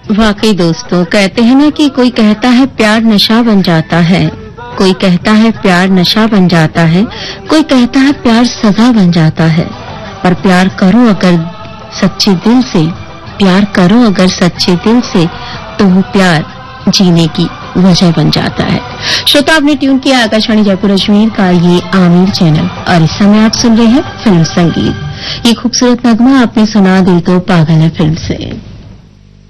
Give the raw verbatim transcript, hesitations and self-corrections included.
वाकई दोस्तों, कहते हैं ना कि कोई कहता है प्यार नशा बन जाता है, कोई कहता है प्यार नशा बन जाता है, कोई कहता है प्यार सजा बन जाता है। पर प्यार करो अगर सच्चे दिल से, प्यार करो अगर सच्चे दिल से, तो वो प्यार जीने की वजह बन जाता है। श्रोता, आपने ट्यून किया आकाशवाणी जयपुर अजमेर का ये आमिर चैनल और इस समय आप सुन रहे हैं फिल्म संगीत। ये खूबसूरत नगमा आपने सुना दिल तो पागल है फिल्म से।